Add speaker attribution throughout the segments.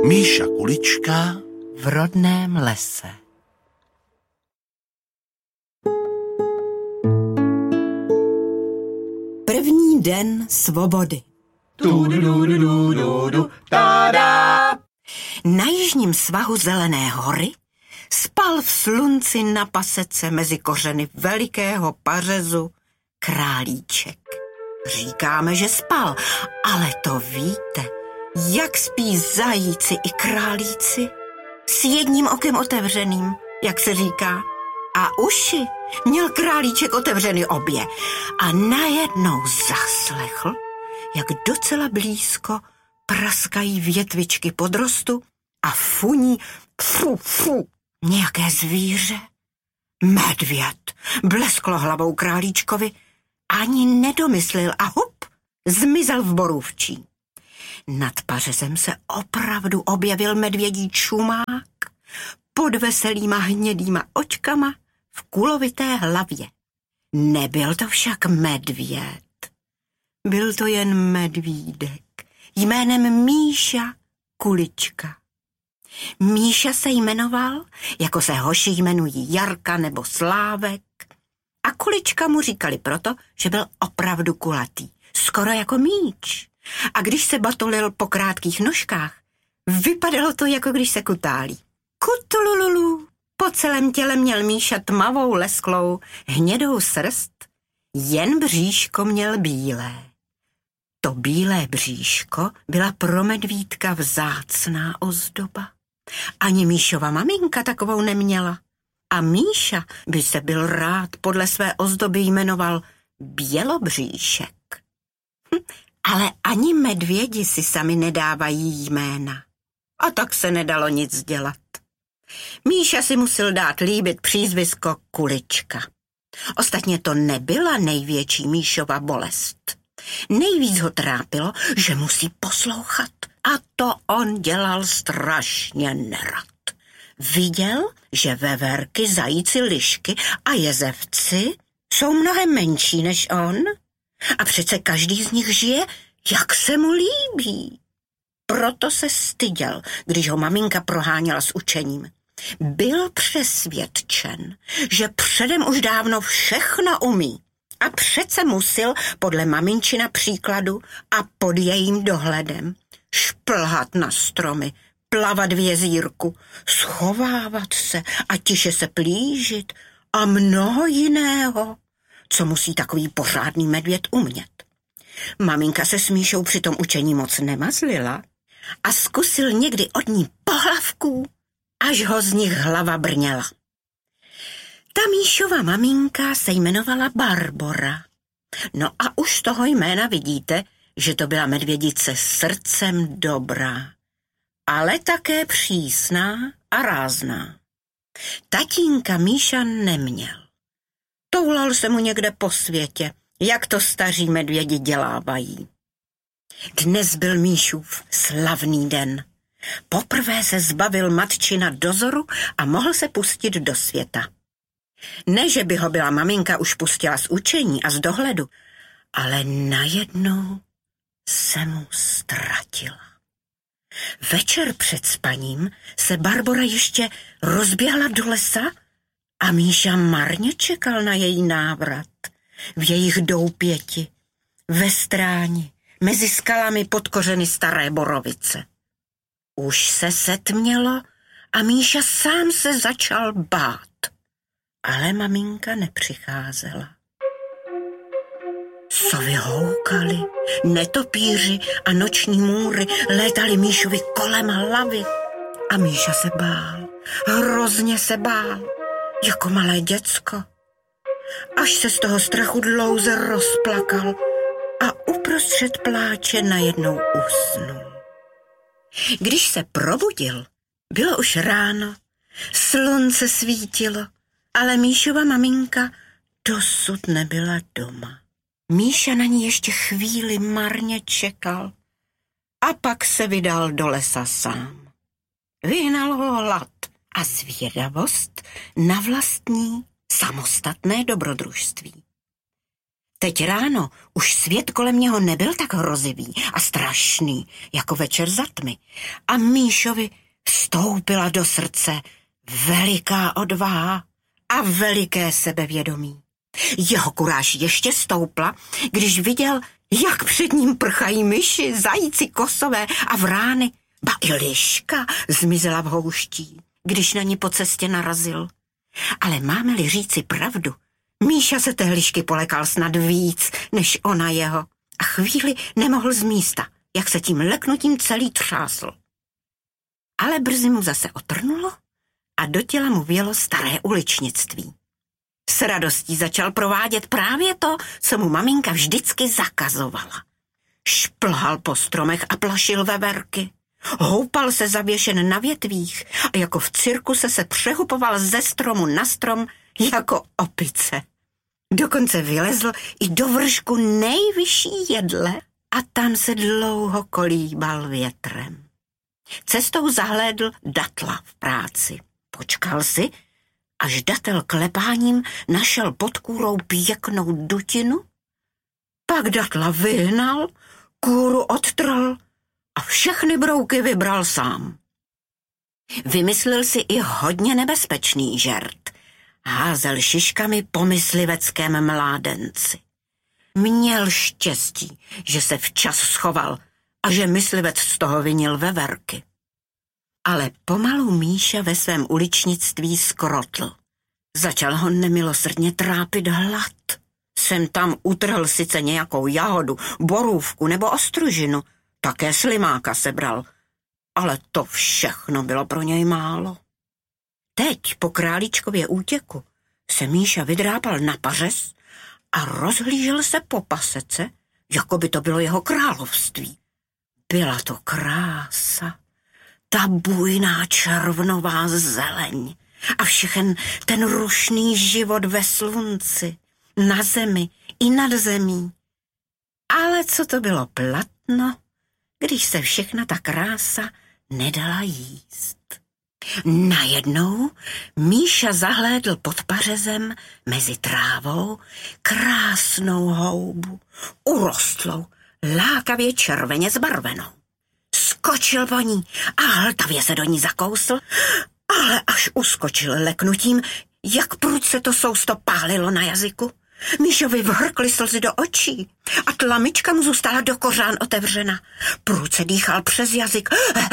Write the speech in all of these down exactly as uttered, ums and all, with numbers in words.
Speaker 1: Míša Kulička
Speaker 2: v rodném lese. První den svobody. Na jižním svahu Zelené hory spal v slunci na pasece mezi kořeny velikého pařezu králíček. Říkáme, že spal, ale to víte, jak spí zajíci i králíci? S jedním okem otevřeným, jak se říká. A uši měl králíček otevřeny obě. A najednou zaslechl, jak docela blízko praskají větvičky podrostu a funí fu, fu, nějaké zvíře. Medvěd blesklo hlavou králíčkovi, ani nedomyslil a hup, zmizel v borůvčí. Nad pařezem se opravdu objevil medvědí čumák pod veselýma hnědýma očkama v kulovité hlavě. Nebyl to však medvěd. Byl to jen medvídek jménem Míša Kulička. Míša se jmenoval, jako se hoši jmenují Jarka nebo Slávek, a Kulička mu říkali proto, že byl opravdu kulatý, skoro jako míč. A když se batolil po krátkých nožkách, vypadalo to, jako když se kutálí. Kutulululu. Po celém těle měl Míša tmavou, lesklou, hnědou srst, jen bříško měl bílé. To bílé bříško byla pro medvídka vzácná ozdoba. Ani Míšova maminka takovou neměla. A Míša by se byl rád podle své ozdoby jmenoval Bělobříšek. Hm, ale ani medvědi si sami nedávají jména. A tak se nedalo nic dělat. Míša si musel dát líbit přízvisko Kulička. Ostatně to nebyla největší Míšova bolest. Nejvíc ho trápilo, že musí poslouchat. A to on dělal strašně nerad. Viděl, že veverky, zajíci, lišky a jezevci jsou mnohem menší než on. A přece každý z nich žije, jak se mu líbí. Proto se styděl, když ho maminka proháněla s učením. Byl přesvědčen, že předem už dávno všechno umí a přece musil podle maminčina příkladu a pod jejím dohledem šplhat na stromy, plavat v jezírku, schovávat se a tiše se plížit a mnoho jiného, co musí takový pořádný medvěd umět. Maminka se s Míšou při tom učení moc nemazlila a zkusil někdy od ní pohlavků, až ho z nich hlava brněla. Ta Míšova maminka se jmenovala Barbora. No a už z toho jména vidíte, že to byla medvědice srdcem dobrá, ale také přísná a rázná. Tatínka Míša neměl. Toulal se mu někde po světě, jak to staří medvědi dělávají. Dnes byl Míšův slavný den. Poprvé se zbavil matčina dozoru a mohl se pustit do světa. Ne, že by ho byla maminka už pustila z učení a z dohledu, ale najednou se mu ztratila. Večer před spaním se Barbora ještě rozběhla do lesa a Míša marně čekal na její návrat. V jejich doupěti, ve stráni, mezi skalami pod kořeny staré borovice. Už se setmělo a Míša sám se začal bát. Ale maminka nepřicházela. Sovy houkaly, netopíři a noční můry létaly Míšovi kolem hlavy. A Míša se bál, hrozně se bál, jako malé děcko. Až se z toho strachu dlouze rozplakal a uprostřed pláče najednou usnul. Když se probudil, bylo už ráno, slunce svítilo, ale Míšova maminka dosud nebyla doma. Míša na ní ještě chvíli marně čekal a pak se vydal do lesa sám. Vyhnal ho hlad a zvědavost na vlastní samostatné dobrodružství. Teď ráno už svět kolem něho nebyl tak hrozivý a strašný, jako večer za tmy. A Míšovi vstoupila do srdce veliká odvaha a veliké sebevědomí. Jeho kuráž ještě stoupla, když viděl, jak před ním prchají myši, zajíci, kosové a vrány. Ba i liška zmizela v houští, když na ní po cestě narazil. Ale máme-li říci pravdu, Míša se té lišky polekal snad víc, než ona jeho. A chvíli nemohl z místa, jak se tím leknutím celý třásl. Ale brzy mu zase otrnulo a do těla mu vjelo staré uličnictví. S radostí začal provádět právě to, co mu maminka vždycky zakazovala. Šplhal po stromech a plašil veverky. Houpal se zavěšen na větvích a jako v cirkuse se přehupoval ze stromu na strom jako opice. Dokonce vylezl i do vršku nejvyšší jedle a tam se dlouho kolíbal větrem. Cestou zahlédl datla v práci. Počkal si, až datel klepáním našel pod kůrou pěknou dutinu, pak datla vyhnal, kůru odtrhl a všechny brouky vybral sám. Vymyslel si i hodně nebezpečný žert. Házel šiškami po mysliveckém mládenci. Měl štěstí, že se včas schoval a že myslivec z toho vinil veverky. Ale pomalu Míša ve svém uličnictví skrotl. Začal ho nemilosrdně trápit hlad. Sem tam utrhl sice nějakou jahodu, borůvku nebo ostružinu, také slimáka sebral, ale to všechno bylo pro něj málo. Teď po králíčkově útěku se Míša vydrápal na pařez a rozhlížel se po pasece, jako by to bylo jeho království. Byla to krása, ta bujná červnová zeleň a všechen ten rušný život ve slunci, na zemi i nad zemí. Ale co to bylo platno, když se všechna ta krása nedala jíst. Najednou Míša zahlédl pod pařezem mezi trávou krásnou houbu, urostlou, lákavě červeně zbarvenou. Skočil po ní a hltavě se do ní zakousl, ale až uskočil leknutím, jak prudce to sousto pálilo na jazyku. Míšovi vhrkly slzy do očí a tlamička mu zůstala do kořán otevřena. Prudce dýchal přes jazyk,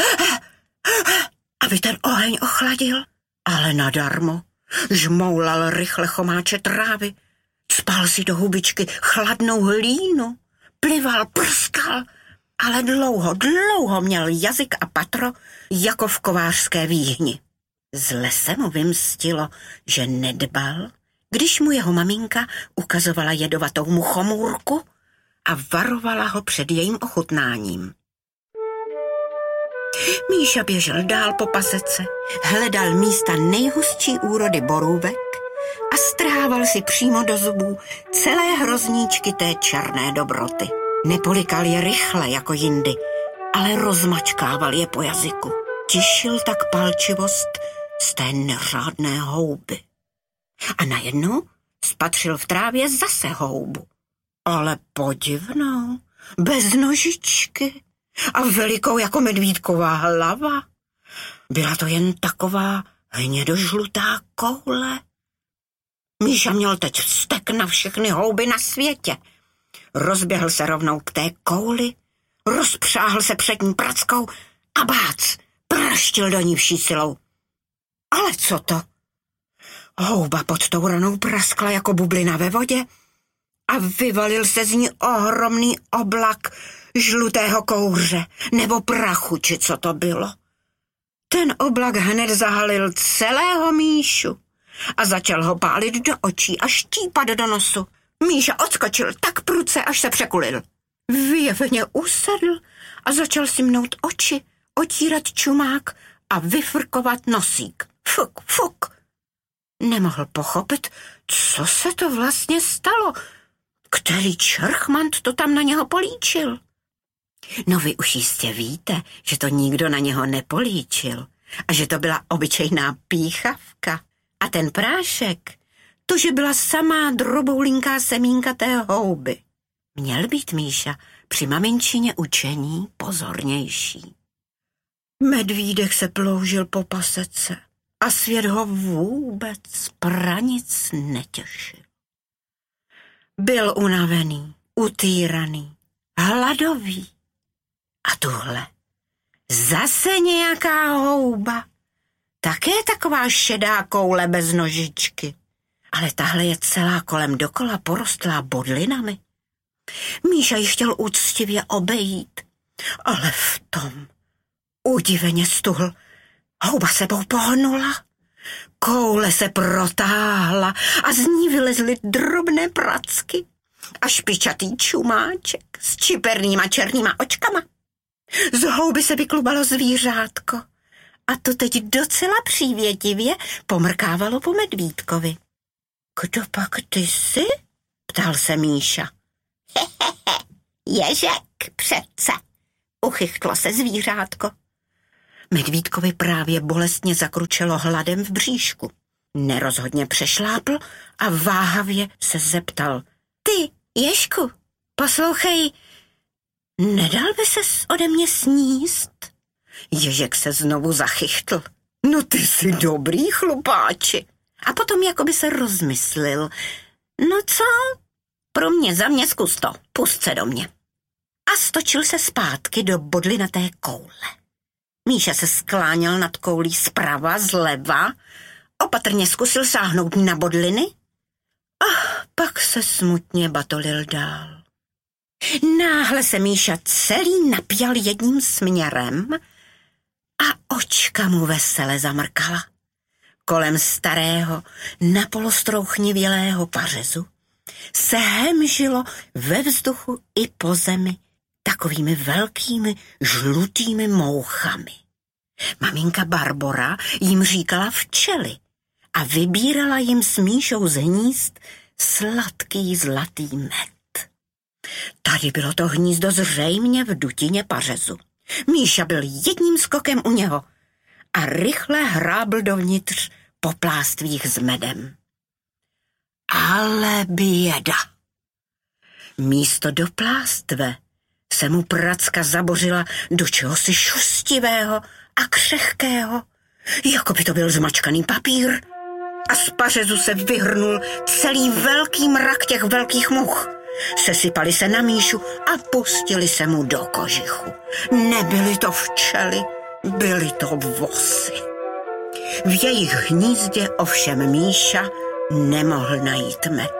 Speaker 2: aby ten oheň ochladil, ale nadarmo. Žmoulal rychle chomáče trávy, cpal si do hubičky chladnou hlínu, plival, prskal, ale dlouho, dlouho měl jazyk a patro jako v kovářské výhni. Zle se mu vymstilo, že nedbal, když mu jeho maminka ukazovala jedovatou muchomůrku a varovala ho před jejím ochutnáním. Míša běžel dál po pasece, hledal místa nejhustší úrody borůvek a strhával si přímo do zubů celé hrozníčky té černé dobroty. Nepolikal je rychle jako jindy, ale rozmačkával je po jazyku. Tišil tak palčivost z té neřádné houby. A najednou spatřil v trávě zase houbu. Ale podivnou, bez nožičky a velikou jako medvídková hlava. Byla to jen taková hnědožlutá koule. Míša měl teď vztek na všechny houby na světě. Rozběhl se rovnou k té kouli, rozpřáhl se před ní prackou a bác, praštil do ní vší silou. Ale co to? Houba pod tou ranou praskla jako bublina ve vodě a vyvalil se z ní ohromný oblak žlutého kouře nebo prachu, či co to bylo. Ten oblak hned zahalil celého Míšu a začal ho pálit do očí a štípat do nosu. Míša odskočil tak prudce, až se překulil. Vyjeveně usedl a začal si mnout oči, otírat čumák a vyfrkovat nosík. Fuk, fuk. Nemohl pochopit, co se to vlastně stalo. Který čerchmant to tam na něho políčil? No vy už jistě víte, že to nikdo na něho nepolíčil a že to byla obyčejná píchavka. A ten prášek, to, že byla samá droboulinká semínka té houby. Měl být Míša při maminčině učení pozornější. Medvídek se ploužil po pasece a svět ho vůbec pranic netěšil. Byl unavený, utýraný, hladový. A tuhle, zase nějaká houba, také taková šedá koule bez nožičky, ale tahle je celá kolem dokola porostlá bodlinami. Míša ji chtěl úctivě obejít, ale v tom udiveně stuhl. Houba sebou pohnula, koule se protáhla a z ní vylezly drobné pracky a špičatý čumáček s čipernýma černýma očkama. Z houby se vyklubalo zvířátko a to teď docela přívětivě pomrkávalo po medvídkovi. Kdo pak ty jsi? Ptal se Míša. Hehehe, ježek přece, uchychtlo se zvířátko. Medvídkovi právě bolestně zakručelo hladem v bříšku. Nerozhodně přešlápl a váhavě se zeptal. Ty, Ježku, poslouchej, nedal by ses ode mě sníst? Ježek se znovu zachychtl. No ty jsi dobrý, chlupáči. A potom jakoby se rozmyslil. No co? Pro mě, za mě zkus to, pust se do mě. A stočil se zpátky do bodlinaté koule. Míša se skláněl nad koulí zprava, zleva, opatrně zkusil sáhnout na bodliny a pak se smutně batolil dál. Náhle se Míša celý napěl jedním směrem a očka mu vesele zamrkala. Kolem starého, napolostrouchnivělého pařezu se hemžilo ve vzduchu i po zemi takovými velkými žlutými mouchami. Maminka Barbora jim říkala včely a vybírala jim s Míšou z hnízd sladký zlatý med. Tady bylo to hnízdo zřejmě v dutině pařezu. Míša byl jedním skokem u něho a rychle hrábl dovnitř po plástvích s medem. Ale běda! Místo do plástve se mu pracka zabořila do čehosi šustivého a křehkého, jako by to byl zmačkaný papír. A z pařezu se vyhrnul celý velký mrak těch velkých much. Sesypali se na Míšu a pustili se mu do kožichu. Nebyly to včely, byly to vosy. V jejich hnízdě ovšem Míša nemohl najít med.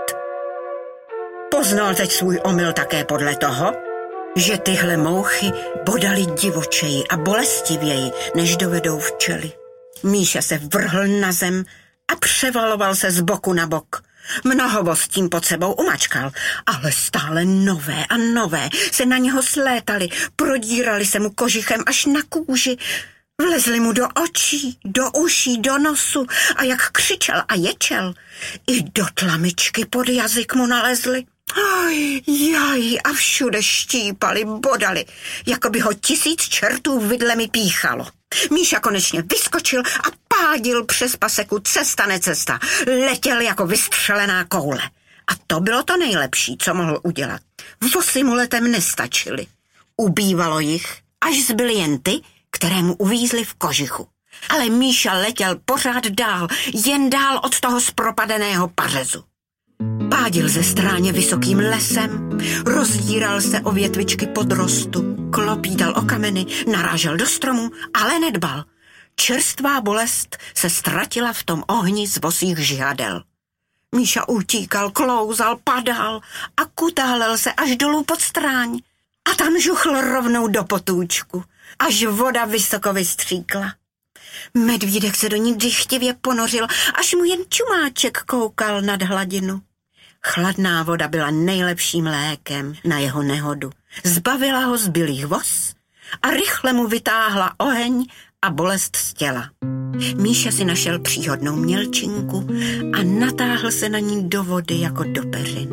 Speaker 2: Poznal teď svůj omyl také podle toho, že tyhle mouchy bodaly divočeji a bolestivěji, než dovedou včely. Míša se vrhl na zem a převaloval se z boku na bok. Mnoho s tím pod sebou umačkal, ale stále nové a nové se na něho slétali, prodírali se mu kožichem až na kůži, vlezli mu do očí, do uší, do nosu a jak křičel a ječel, i do tlamičky pod jazyk mu nalezli. Aj, jaj, a všude štípali, bodali, jako by ho tisíc čertů vidlemi píchalo. Míša konečně vyskočil a pádil přes paseku cesta necesta. Letěl jako vystřelená koule. A to bylo to nejlepší, co mohl udělat. Vosy mu letem nestačily. Ubývalo jich, až zbyly jen ty, které mu uvízly v kožichu. Ale Míša letěl pořád dál, jen dál od toho zpropadeného pařezu. Pádil ze stráně vysokým lesem, rozdíral se o větvičky podrostu, klopítal o kameny, narážel do stromu, ale nedbal. Čerstvá bolest se ztratila v tom ohni z vosích žihadel. Míša utíkal, klouzal, padal a kutálel se až dolů pod stráň. A tam žuchl rovnou do potůčku, až voda vysoko vystříkla. Medvídek se do ní dychtivě ponořil, až mu jen čumáček koukal nad hladinu. Chladná voda byla nejlepším lékem na jeho nehodu. Zbavila ho zbylých vos a rychle mu vytáhla oheň a bolest z těla. Míša si našel příhodnou mělčinku a natáhl se na ní do vody jako do peřin.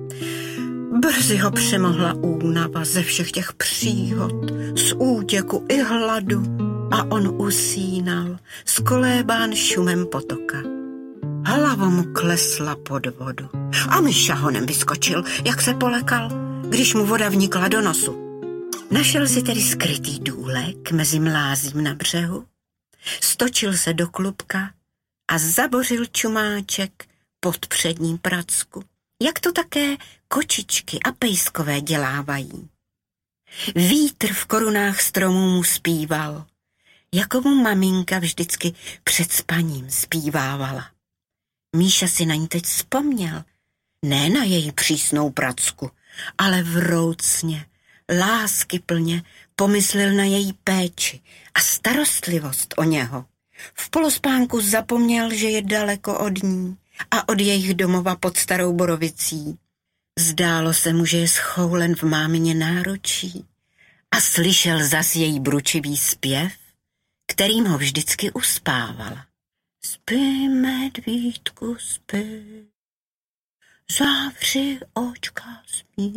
Speaker 2: Brzy ho přemohla únava ze všech těch příhod, z útěku i hladu a on usínal, skolébán šumem potoka. Hlava mu klesla pod vodu a Míša honem vyskočil, jak se polekal, když mu voda vnikla do nosu. Našel si tedy skrytý důlek mezi mlázím na břehu, stočil se do klubka a zabořil čumáček pod přední pracku, jak to také kočičky a pejskové dělávají. Vítr v korunách stromů mu zpíval, jako mu maminka vždycky před spaním zpívávala. Míša si na ní teď vzpomněl, ne na její přísnou pracku, ale vroucně, láskyplně pomyslel na její péči a starostlivost o něho. V polospánku zapomněl, že je daleko od ní a od jejich domova pod Starou Borovicí. Zdálo se mu, že je schoulen v mámině náručí a slyšel zas její bručivý zpěv, kterým ho vždycky uspávala. Spí, medvídku, spí, zavři očka, spí.